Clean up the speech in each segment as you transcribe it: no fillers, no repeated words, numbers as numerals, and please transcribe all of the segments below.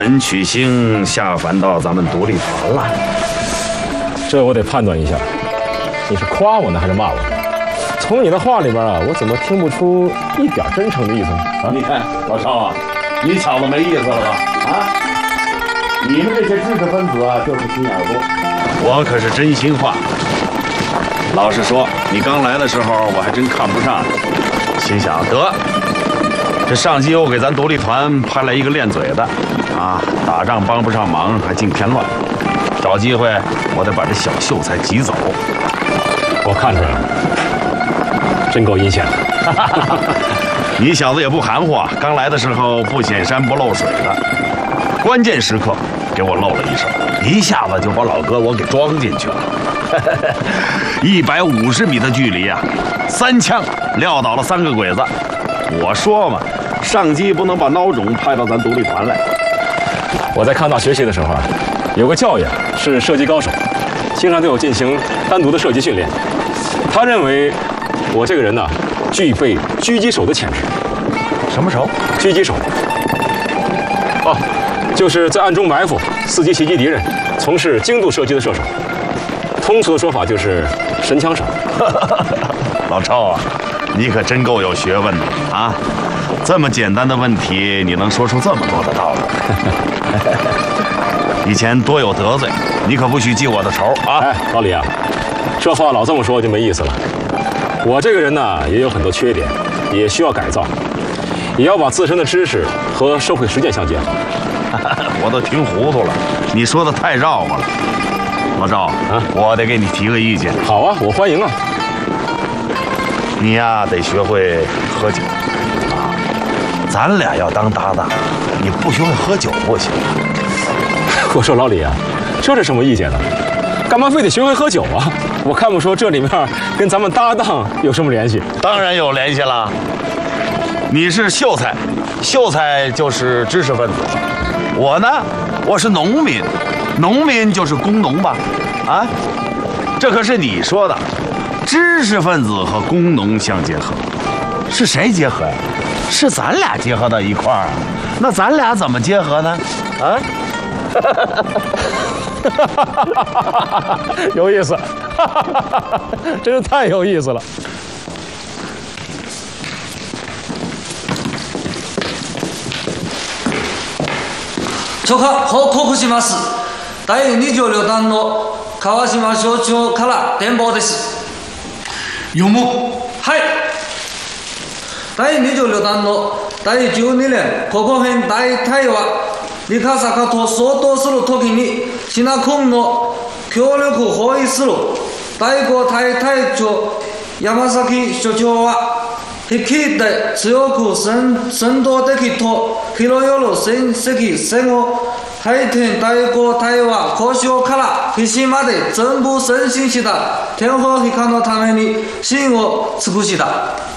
人取星下凡到咱们独立团了。 这我得判断一下，你是夸我呢还是骂我呢？从你的话里边啊，我怎么听不出一点真诚的意思呢？啊， 你看老邵啊，你瞧着没意思了吧？啊，你们这些知识分子啊，就是心眼多。我可是真心话。老实说，你刚来的时候，我还真看不上你，心想得。这上级又给咱独立团派来一个练嘴的，啊，打仗帮不上忙，还净添乱。找机会，我得把这小秀才挤走。 我看出来了，真够阴险的。 你小子也不含糊啊！刚来的时候不显山不漏水的，关键时刻给我露了一手，一下子就把老哥我给装进去了。150米的距离啊，3枪撂倒了3个鬼子。我说嘛，上级不能把孬种派到咱独立团来。 我在康大学习的时候啊，有个教员是射击高手，经常对我进行单独的射击训练。他认为我这个人呢，具备狙击手的潜质。 什么手？ 狙击手。哦，就是在暗中埋伏、伺机袭击敌人，从事精度射击的射手。通俗的说法就是神枪手。 老赵啊，你可真够有学问的啊！这么简单的问题，你能说出这么多的道理。以前多有得罪，你可不许记我的仇啊！ 哎，老李啊，这话老这么说就没意思了。我这个人呢，也有很多缺点，也需要改造，也要把自身的知识和社会实践相结合。 我都听糊涂了，你说的太绕乎了。老赵啊，我得给你提个意见。 好啊，我欢迎啊。 你呀，得学会喝酒啊！咱俩要当搭档，你不学会喝酒不行。 我说老李啊，这是什么意见呢？干嘛非得学会喝酒啊？我看不出这里面跟咱们搭档有什么联系。 当然有联系了。你是秀才，秀才就是知识分子。我呢，我是农民，农民就是工农吧？啊，这可是你说的。知识分子和工农相结合，是谁结合呀？是咱俩结合到一块儿啊？那咱俩怎么结合呢？啊？ 有意思，真是太有意思了。 許可報告します。第26弾の川島省長から電報です。 読もう。 はい。第26弾の第12年国編大隊は理科坂と相当するときにシナ君の協力を包囲する第5隊隊長山崎所長は率いて強く戦闘的と広よる戦績戦を配天第5隊は交渉から必死まで全部前進した天皇陛下のために真を尽くした。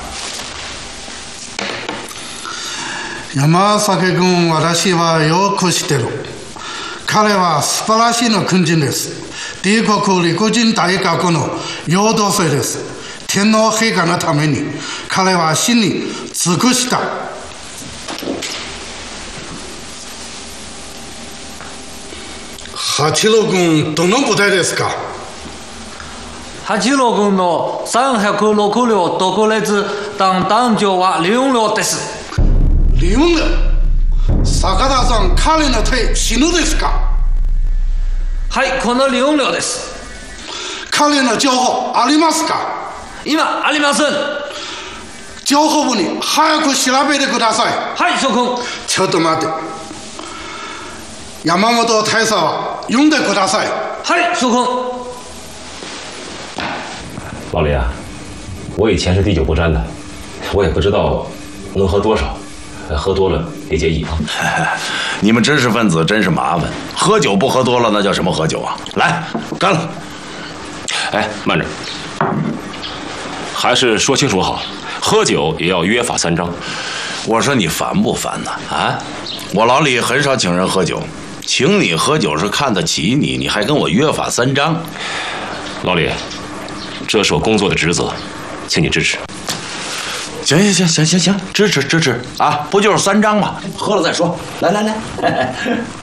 山崎君、私はよく知ってる。彼は素晴らしいの軍人です。帝国陸軍大学の養道生です。天皇陛下のために彼は死に尽くした。八路軍どの部隊ですか？ 八路軍の306両特列団団長は李雲亮です。 李雲亮、坂田さん、彼の手死ぬですか？ はい、この李雲亮です。 彼の情報ありますか？ 今ありません。 情報部に早く調べてください。 はい、諸君。 ちょっと待って。山本大佐は読んでください。 はい、諸君。 老李啊，我以前是第9步战的，我也不知道能喝多少，喝多了别介意啊。 你们知识分子真是麻烦，喝酒不喝多了，那叫什么喝酒啊？来，干了！ 哎，慢着，还是说清楚好，喝酒也要约法3章。 我说你烦不烦呢？啊，我老李很少请人喝酒，请你喝酒是看得起你，你还跟我约法3章？ 老李，这是我工作的职责，请你支持。 行， 支持啊！不就是3张吗？喝了再说。来。